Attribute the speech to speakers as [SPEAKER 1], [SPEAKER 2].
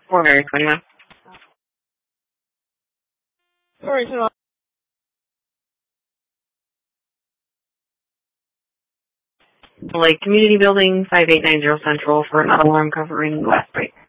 [SPEAKER 1] 4 21.
[SPEAKER 2] Sorry, so
[SPEAKER 1] Lake Community Building, 5890 Central for an alarm covering West Break.